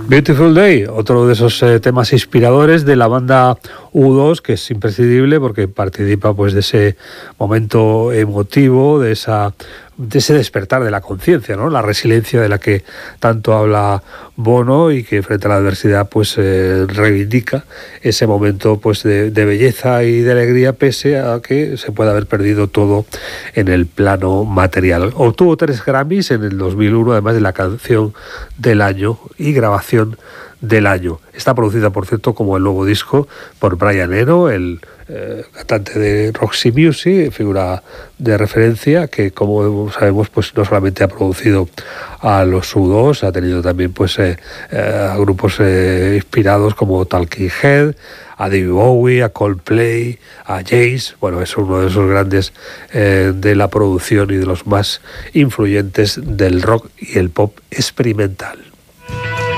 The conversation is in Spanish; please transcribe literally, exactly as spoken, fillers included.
Beautiful Day, otro de esos eh, temas inspiradores de la banda U dos, que es imprescindible porque participa pues de ese momento emotivo, de esa de ese despertar de la conciencia, ¿no? La resiliencia de la que tanto habla Bono y que frente a la adversidad pues eh, reivindica ese momento pues de, de belleza y de alegría pese a que se pueda haber perdido todo en el plano material. Obtuvo tres Grammys en el dos mil uno, además de la canción del año y grabación del año. Está producida, por cierto, como el nuevo disco, por Brian Eno, el eh, cantante de Roxy Music, figura de referencia, que como sabemos pues no solamente ha producido a los U dos, ha tenido también pues eh, eh, grupos eh, inspirados como Talking Head, a David Bowie, a Coldplay, a Jace. Bueno, es uno de esos grandes eh, de la producción y de los más influyentes del rock y el pop experimental.